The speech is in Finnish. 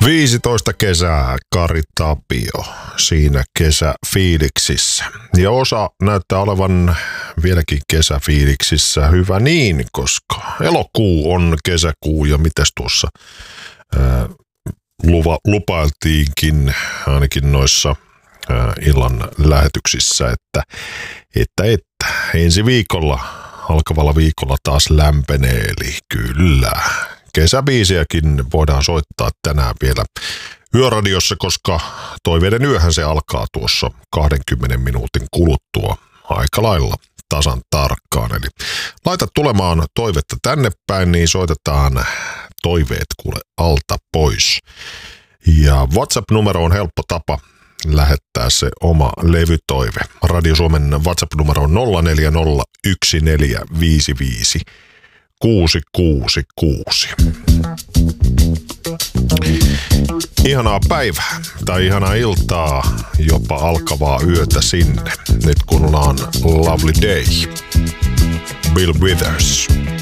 15 kesää, Kari Tapio, siinä kesäfiiliksissä. Ja osa näyttää olevan vieläkin kesäfiiliksissä, hyvä niin, koska elokuu on kesäkuu ja mitäs tuossa lupailtiinkin ainakin noissa illan lähetyksissä, että ensi viikolla, alkavalla viikolla taas lämpenee, eli kyllä. Kesäbiisiäkin voidaan soittaa tänään vielä yöradiossa, koska toiveiden yöhän se alkaa tuossa 20 minuutin kuluttua aika lailla tasan tarkkaan. Eli laita tulemaan toivetta tänne päin, niin soitetaan toiveet kuule alta pois. Ja WhatsApp-numero on helppo tapa lähettää se oma levytoive. Radio Suomen WhatsApp-numero on 0401455666. Ihanaa päivää tai ihanaa iltaa, jopa alkavaa yötä sinne. Nyt kuunnellaan Lovely Day. Bill Withers.